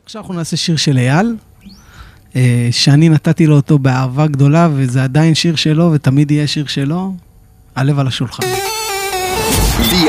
עכשיו אנחנו נעשה שיר של אייל, שאני נתתי לו אותו באהבה גדולה, וזה עדיין שיר שלו, ותמיד יהיה שיר שלו, הלב על השולחן.